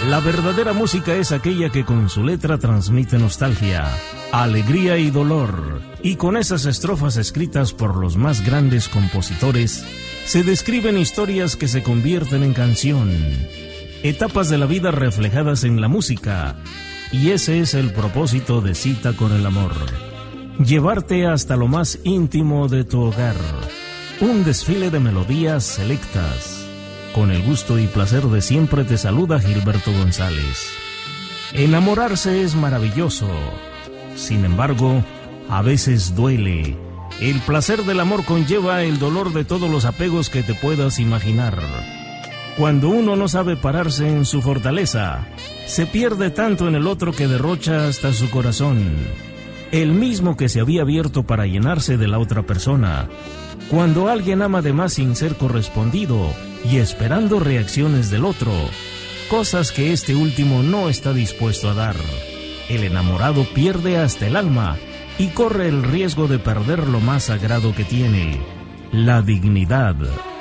La verdadera música es aquella que con su letra transmite nostalgia, alegría y dolor, y con esas estrofas escritas por los más grandes compositores, se describen historias que se convierten en canción, etapas de la vida reflejadas en la música, y ese es el propósito de Cita con el Amor. Llevarte hasta lo más íntimo de tu hogar, un desfile de melodías selectas. Con el gusto y placer de siempre te saluda Gilberto González. Enamorarse es maravilloso, sin embargo, a veces duele. El placer del amor conlleva el dolor de todos los apegos que te puedas imaginar. Cuando uno no sabe pararse en su fortaleza, se pierde tanto en el otro que derrocha hasta su corazón, el mismo que se había abierto para llenarse de la otra persona. Cuando alguien ama de más sin ser correspondido y esperando reacciones del otro, cosas que este último no está dispuesto a dar, el enamorado pierde hasta el alma y corre el riesgo de perder lo más sagrado que tiene, la dignidad.